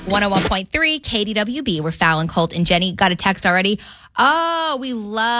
101.3 KDWB. We're Fallon, Colt, and Jenny. Got a text already. Oh, we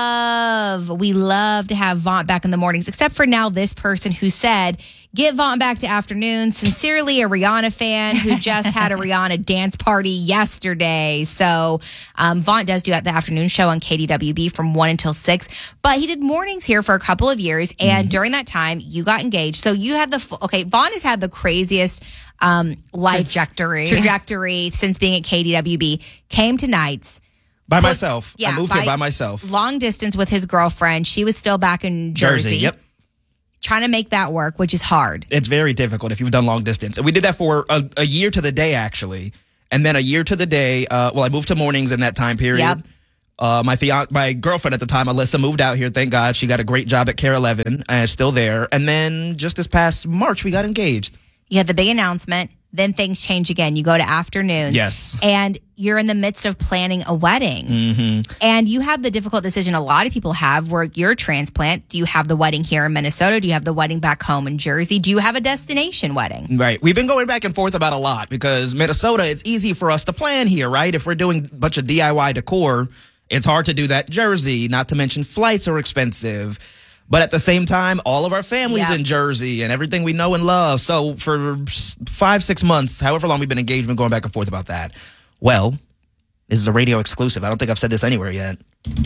love to have Vaughn back in the mornings, except for now this person who said, get Vaughn back to afternoons. Sincerely, a Rihanna fan who just had a Rihanna dance party yesterday. So Vaughn does do the afternoon show on KDWB from 1 until 6. But he did mornings here for a couple of years. And during that time, you got engaged. So you had Vaughn has had the craziest life trajectory since being at KDWB. Came to nights. By myself. I moved here by myself. Long distance with his girlfriend. She was still back in Jersey. Yep. Trying to make that work, which is hard. It's very difficult if you've done long distance. And we did that for a year to the day, actually. And then a year to the day, I moved to mornings in that time period. Yep. My girlfriend at the time, Alyssa, moved out here. Thank God. She got a great job at Care 11 and is still there. And then just this past March, we got engaged. You had the big announcement. Then things change again. You go to afternoons. Yes. And you're in the midst of planning a wedding. Mm-hmm. And you have the difficult decision a lot of people have where you're a transplant. Do you have the wedding here in Minnesota? Do you have the wedding back home in Jersey? Do you have a destination wedding? Right. We've been going back and forth about a lot because Minnesota, it's easy for us to plan here, right? If we're doing a bunch of DIY decor, it's hard to do that Jersey, not to mention flights are expensive. But at the same time, all of our family's in Jersey and everything we know and love. So for 5-6 months, however long we've been engaged, been going back and forth about that. Well, this is a radio exclusive. I don't think I've said this anywhere yet.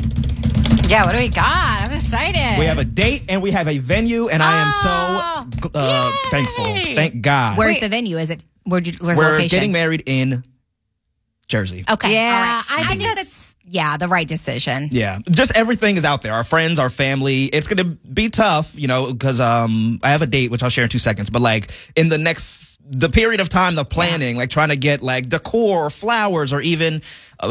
Yeah, what do we got? I'm excited. We have a date and we have a venue, and I am so thankful. Thank God. Where's the venue? Is it? Where's the location? We're getting married in Jersey. Okay. Yeah, all right. I think that's the right decision. Yeah. Just everything is out there. Our friends, our family. It's going to be tough, because I have a date, which I'll share in 2 seconds. But like in the period of time of planning, like trying to get like decor or flowers or even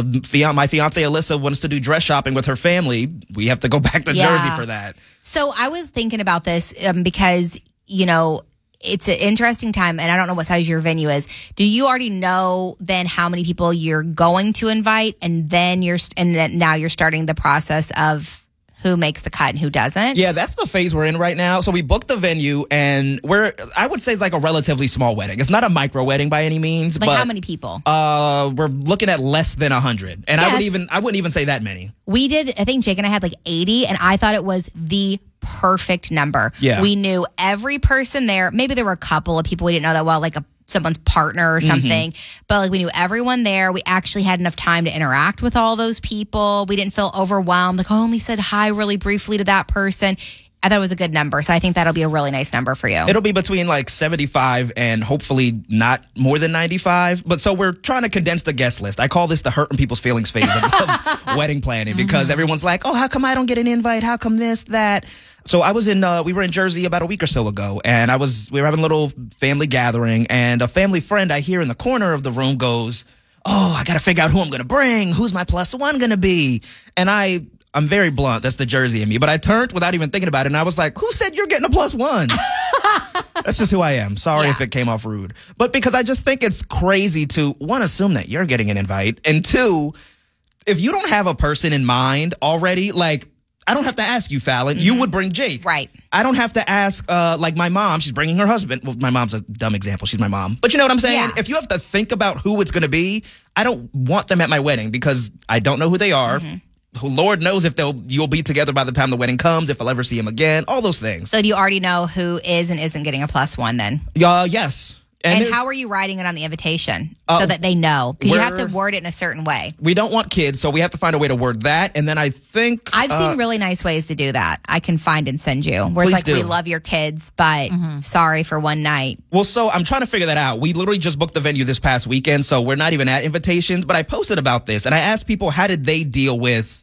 my fiance Alyssa wants to do dress shopping with her family. We have to go back to Jersey for that. So I was thinking about this because, it's an interesting time, and I don't know what size your venue is. Do you already know then how many people you're going to invite, and then now you're starting the process of who makes the cut and who doesn't? Yeah, that's the phase we're in right now. So we booked the venue, and I would say it's like a relatively small wedding. It's not a micro wedding by any means. Like but how many people? We're looking at less than 100, and I wouldn't even say that many. We did. I think Jake and I had like 80, and I thought it was the perfect number. Yeah. We knew every person there. Maybe there were a couple of people we didn't know that well, like someone's partner or something. But like we knew everyone there. We actually had enough time to interact with all those people. We didn't feel overwhelmed. Like, I only said hi really briefly to that person. I thought it was a good number. So I think that'll be a really nice number for you. It'll be between like 75 and hopefully not more than 95. But so we're trying to condense the guest list. I call this the hurting people's feelings phase of wedding planning because everyone's like, oh, how come I don't get an invite? How come this, that? So we were in Jersey about a week or so ago, and we were having a little family gathering, and a family friend I hear in the corner of the room goes, oh, I got to figure out who I'm going to bring. Who's my plus one going to be? And I'm very blunt. That's the Jersey in me. But I turned without even thinking about it, and I was like, who said you're getting a plus one? That's just who I am. Sorry if it came off rude. But because I just think it's crazy to, one, assume that you're getting an invite, and two, if you don't have a person in mind already, like, I don't have to ask you, Fallon. You would bring Jake. Right. I don't have to ask, like my mom. She's bringing her husband. Well, my mom's a dumb example. She's my mom. But you know what I'm saying? Yeah. If you have to think about who it's going to be, I don't want them at my wedding because I don't know who they are. Who Lord knows if you'll be together by the time the wedding comes, if I'll ever see them again, all those things. So do you already know who is and isn't getting a plus one then? Yes. And how are you writing it on the invitation so that they know? Because you have to word it in a certain way. We don't want kids, so we have to find a way to word that. And then I think I've seen really nice ways to do that. I can find and send you. Where it's like, we love your kids, but sorry for one night. Well, so I'm trying to figure that out. We literally just booked the venue this past weekend, so we're not even at invitations. But I posted about this, and I asked people, how did they deal with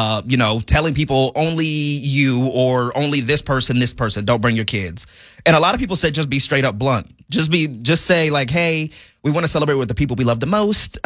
telling people only you or only this person, don't bring your kids. And a lot of people said just be straight up blunt. Just say like, hey, we want to celebrate with the people we love the most.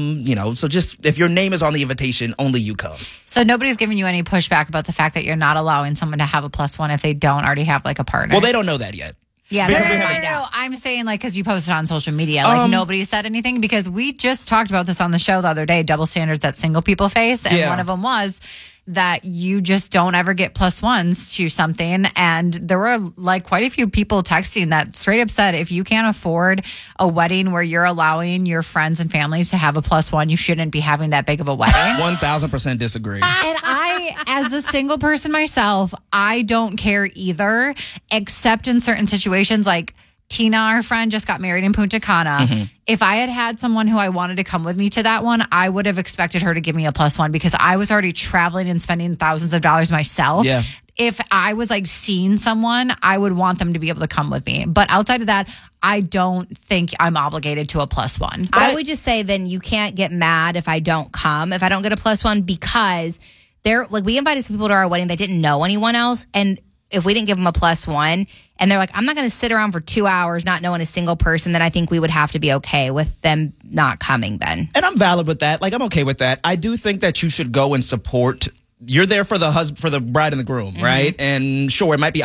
So just if your name is on the invitation, only you come. So nobody's giving you any pushback about the fact that you're not allowing someone to have a plus one if they don't already have like a partner? Well, they don't know that yet. Yeah, no. I'm saying like because you posted on social media, like nobody said anything because we just talked about this on the show the other day. Double standards that single people face, and one of them was that you just don't ever get plus ones to something. And there were like quite a few people texting that straight up said, if you can't afford a wedding where you're allowing your friends and families to have a plus one, you shouldn't be having that big of a wedding. 1000% disagree. And I, as a single person myself, I don't care either, except in certain situations like Tina, our friend, just got married in Punta Cana. If I had had someone who I wanted to come with me to that one, I would have expected her to give me a plus one because I was already traveling and spending thousands of dollars myself. Yeah. If I was like seeing someone, I would want them to be able to come with me. But outside of that, I don't think I'm obligated to a plus one. I would just say then you can't get mad if I don't come, if I don't get a plus one, because we invited some people to our wedding that didn't know anyone else. And if we didn't give them a plus one and they're like, I'm not going to sit around for 2 hours not knowing a single person, then I think we would have to be okay with them not coming then. And I'm valid with that. Like, I'm okay with that. I do think that you should go and support. You're there for the bride and the groom, right? And sure, it might be